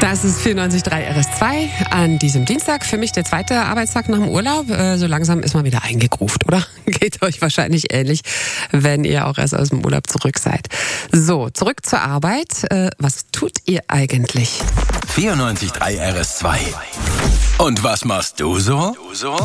Das ist 94.3 RS2 an diesem Dienstag. Für mich der zweite Arbeitstag nach dem Urlaub. So langsam ist man wieder eingegruft, oder? Geht euch wahrscheinlich ähnlich, wenn ihr auch erst aus dem Urlaub zurück seid. So, zurück zur Arbeit. Was tut ihr eigentlich? 94.3 RS2. Und was machst du so?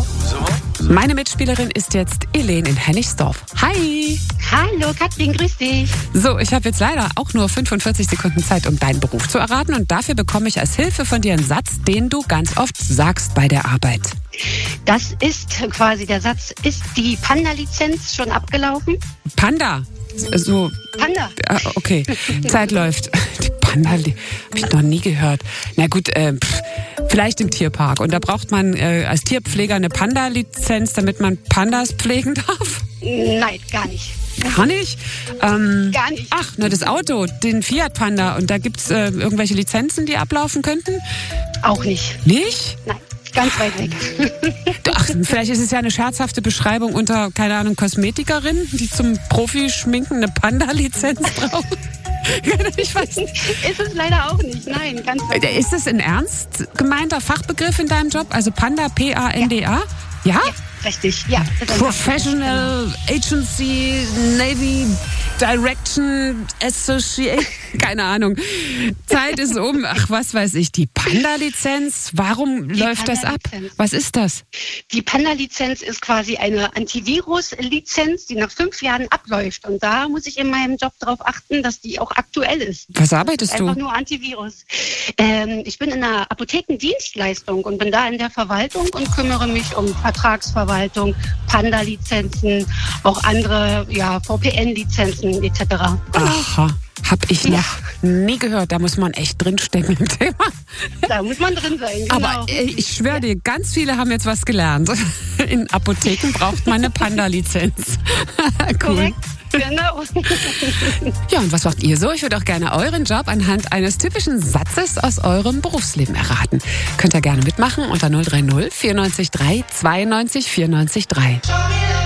Meine Mitspielerin ist jetzt Elaine in Hennigsdorf. Hi! Hallo Katrin, grüß dich. So, ich habe jetzt leider auch nur 45 Sekunden Zeit, um deinen Beruf zu erraten. Und dafür bekomme ich als Hilfe von dir einen Satz, den du ganz oft sagst bei der Arbeit. Das ist quasi der Satz, ist die Panda-Lizenz schon abgelaufen? Panda. So. Panda. Okay, Zeit läuft. Die Panda, habe ich noch nie gehört. Na gut, vielleicht im Tierpark. Und da braucht man als Tierpfleger eine Panda-Lizenz, damit man Pandas pflegen darf? Nein, gar nicht. Gar nicht? Gar nicht. Ach, na das Auto, den Fiat Panda. Und da gibt's irgendwelche Lizenzen, die ablaufen könnten? Auch nicht. Nicht? Nein, ganz weit weg. Ach, vielleicht ist es ja eine scherzhafte Beschreibung unter, keine Ahnung, Kosmetikerin, die zum Profi-Schminken eine Panda-Lizenz braucht. Ich weiß nicht. Ist es leider auch nicht. Nein, ganz weit weg. Ist das ein ernst gemeinter Fachbegriff in deinem Job? Also Panda, P-A-N-D-A? Ja? Ja, richtig. Ja. Das ist ein Professional Agency Navy Direction Associate, keine Ahnung. Zeit ist um. Ach, was weiß ich. Die Panda-Lizenz? Warum läuft das ab? Was ist das? Die Panda-Lizenz ist quasi eine Antivirus-Lizenz, die nach 5 Jahren abläuft. Und da muss ich in meinem Job darauf achten, dass die auch aktuell ist. Was arbeitest du? Einfach nur Antivirus. Ich bin in der Apothekendienstleistung und bin da in der Verwaltung und kümmere mich um Vertragsverwaltung, Panda-Lizenzen, auch andere VPN-Lizenzen etc. Genau. Aha. Hab ich noch nie gehört. Da muss man echt drinstecken im Thema. Da muss man drin sein, genau. Aber ich schwöre dir, ganz viele haben jetzt was gelernt. In Apotheken braucht man eine Panda-Lizenz. Cool. Korrekt, genau. Ja, und was macht ihr so? Ich würde auch gerne euren Job anhand eines typischen Satzes aus eurem Berufsleben erraten. Könnt ihr gerne mitmachen unter 030 94 3 92 94 3.